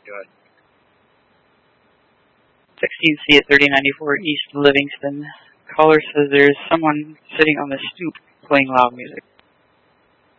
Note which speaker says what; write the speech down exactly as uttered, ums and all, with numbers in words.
Speaker 1: Go ahead.
Speaker 2: sixteen C at thirty ninety-four East Livingston. Caller says there's someone sitting on the stoop playing loud music.